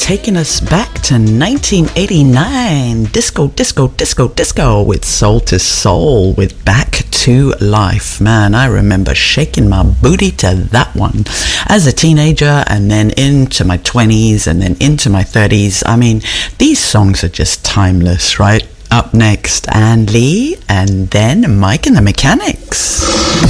taking us back to 1989. Disco, disco, disco, disco with Soul to Soul with Back to Life. Man, I remember shaking my booty to that one as a teenager, and then into my 20s, and then into my 30s. I mean, these songs are just timeless, right? Up next, Ann Lee, and then Mike and the Mechanics.